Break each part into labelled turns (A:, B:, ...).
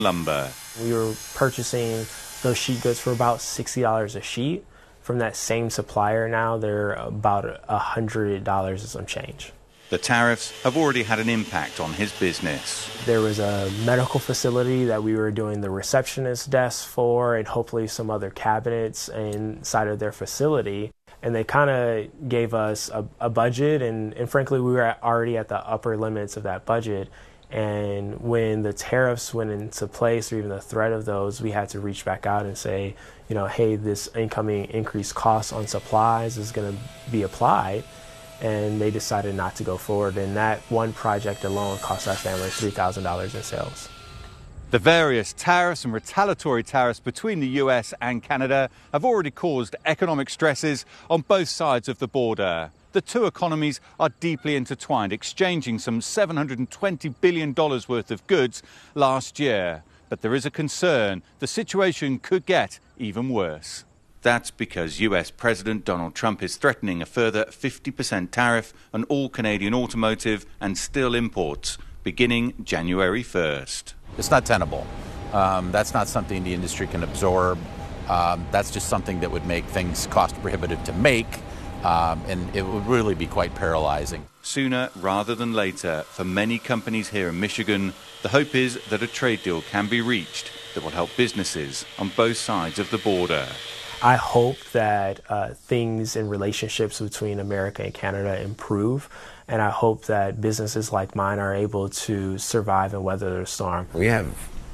A: lumber.
B: We were purchasing those sheet goods for about $60 a sheet. From that same supplier now, they're about $100 and some change.
A: The tariffs have already had an impact on his business.
B: There was a medical facility that we were doing the receptionist desk for and hopefully some other cabinets inside of their facility. And they kind of gave us a budget, and frankly, we were already at the upper limits of that budget. And when the tariffs went into place, or even the threat of those, we had to reach back out and say, hey, this incoming increased cost on supplies is going to be applied. And they decided not to go forward. And that one project alone cost our family $3,000 in sales.
A: The various tariffs and retaliatory tariffs between the US and Canada have already caused economic stresses on both sides of the border. The two economies are deeply intertwined, exchanging some $720 billion worth of goods last year. But there is a concern the situation could get even worse. That's because US President Donald Trump is threatening a further 50% tariff on all Canadian automotive and steel imports beginning January 1st.
C: It's not tenable. That's not something the industry can absorb. That's just something that would make things cost prohibitive to make, and it would really be quite paralyzing.
A: Sooner rather than later, for many companies here in Michigan, the hope is that a trade deal can be reached that will help businesses on both sides of the border.
B: I hope that things in relationships between America and Canada improve, and I hope that businesses like mine are able to survive and weather the storm.
D: We have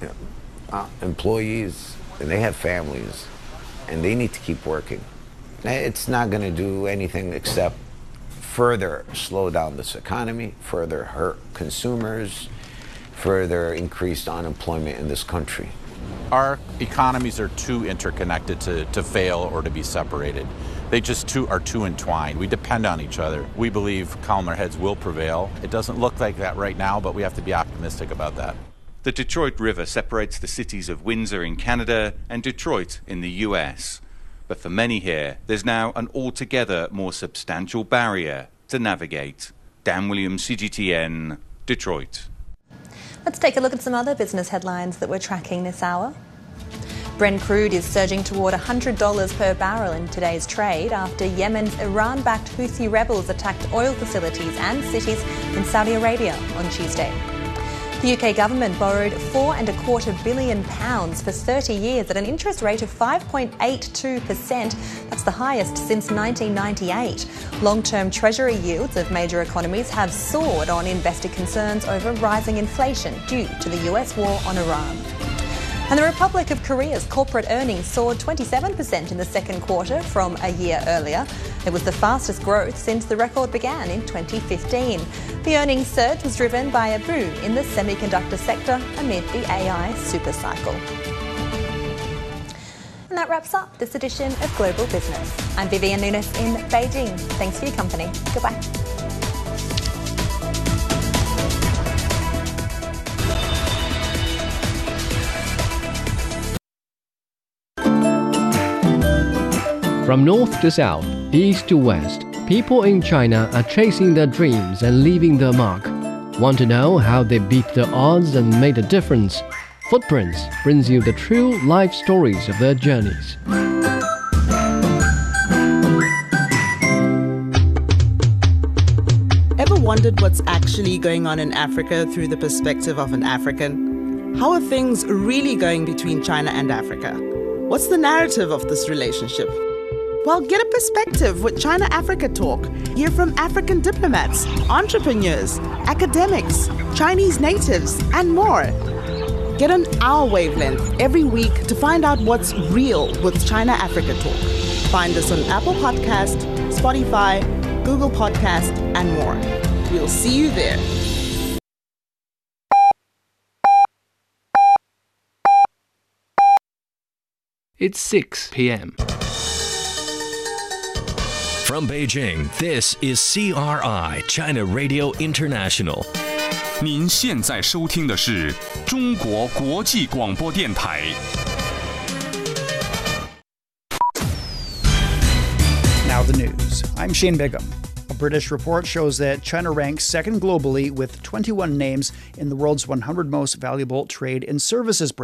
D: employees, and they have families, and they need to keep working. It's not going to do anything except further slow down this economy, further hurt consumers, further increase unemployment in this country.
C: Our economies are too interconnected to fail or to be separated. They just are too entwined. We depend on each other. We believe calmer heads will prevail. It doesn't look like that right now, but we have to be optimistic about that.
A: The Detroit River separates the cities of Windsor in Canada and Detroit in the US. But for many here, there's now an altogether more substantial barrier to navigate. Dan Williams, CGTN, Detroit.
E: Let's take a look at some other business headlines that we're tracking this hour. Brent crude is surging toward $100 per barrel in today's trade after Yemen's Iran-backed Houthi rebels attacked oil facilities and cities in Saudi Arabia on Tuesday. The UK government borrowed £4.25 billion for 30 years at an interest rate of 5.82%. That's the highest since 1998. Long-term Treasury yields of major economies have soared on investor concerns over rising inflation due to the US war on Iran. And the Republic of Korea's corporate earnings soared 27% in the second quarter from a year earlier. It was the fastest growth since the record began in 2015. The earnings surge was driven by a boom in the semiconductor sector amid the AI supercycle. And that wraps up this edition of Global Business. I'm Vivian Nunes in Beijing. Thanks for your company. Goodbye.
F: From north to south, east to west, people in China are chasing their dreams and leaving their mark. Want to know how they beat the odds and made a difference? Footprints brings you the true life stories of their journeys.
G: Ever wondered what's actually going on in Africa through the perspective of an African? How are things really going between China and Africa? What's the narrative of this relationship? Well, get a perspective with China-Africa Talk. Hear from African diplomats, entrepreneurs, academics, Chinese natives, and more. Get on our wavelength every week to find out what's real with China-Africa Talk. Find us on Apple Podcast, Spotify, Google Podcast, and more. We'll see you there.
F: It's 6 p.m.
H: From Beijing, this is CRI China Radio International.
I: 您现在收听的是中国国际广播电台。
J: Now the news. I'm Shane Bigham. A British report shows that China ranks second globally with 21 names in the world's 100 most valuable trade and services brands.